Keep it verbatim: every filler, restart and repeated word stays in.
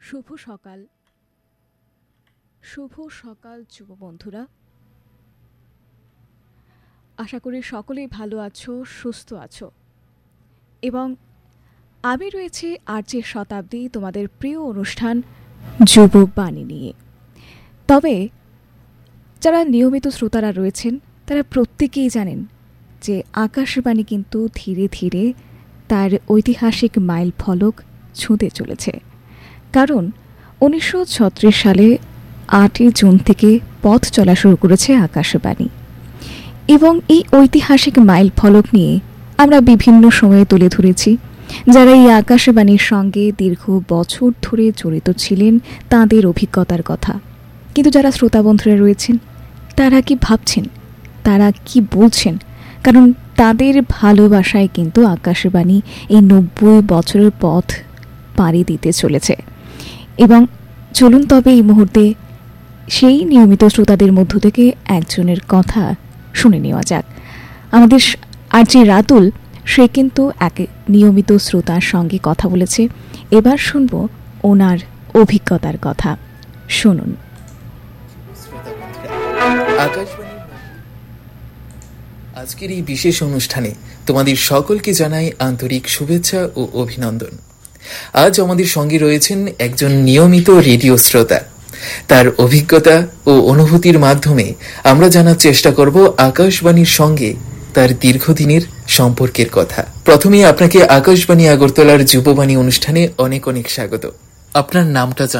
শুভ সকাল শুভ সকাল যুব বন্ধুরা, আশা করি সকলেই ভালো আছো, সুস্থ আছো এবং আমি রয়েছি আরজে শতাব্দী, তোমাদের প্রিয় অনুষ্ঠান যুববাণী নিয়ে। তবে যারা নিয়মিত শ্রোতারা রয়েছেন তারা প্রত্যেকেই জানেন যে আকাশবাণী কিন্তু ধীরে ধীরে তার ঐতিহাসিক মাইল ফলক ছুঁতে চলেছে। কারণ উনিশশো ছত্রিশ সালে আটই জুন থেকে পথ চলা শুরু করেছে আকাশবাণী এবং এই ঐতিহাসিক মাইল ফলক নিয়ে আমরা বিভিন্ন সময়ে তুলে ধরেছি যারা এই আকাশবাণীর সঙ্গে দীর্ঘ বছর ধরে জড়িত ছিলেন তাদের অভিজ্ঞতার কথা। কিন্তু যারা শ্রোতা বন্ধুরা রয়েছেন তারা কি ভাবছেন, তারা কি বলছেন? কারণ তাদের ভালোবাসায় কিন্তু আকাশবাণী এই নব্বই বছরের পথ পাড়ি দিতে চলেছে। এবং চলুন তবে এই মুহূর্তে সেই নিয়মিত শ্রোতাদের মধ্য থেকে একজনের কথা শুনে নেওয়া যাক। আমাদের আরজে রাতুল, সে কিন্তু এক নিয়মিত শ্রোতার সঙ্গে কথা বলেছে। এবার শুনবো ওনার অভিজ্ঞতার কথা। শুনুন। আজকের এই বিশেষ অনুষ্ঠানে তোমাদের সকলকে জানাই আন্তরিক শুভেচ্ছা ও অভিনন্দন। আজ আমাদের সঙ্গে রয়েছেন একজন নিয়মিত রেডিও শ্রোতা। তার অভিজ্ঞতা ও অনুভূতির মাধ্যমে আমরা জানার চেষ্টা করব আকাশবাণীর সঙ্গে তার দীর্ঘদিনের সম্পর্কের কথা। প্রথমে আপনাকে আকাশবাণী আগরতলার যুববাণী অনুষ্ঠানে অনেক অনেক স্বাগত। আপনার নামটা জান।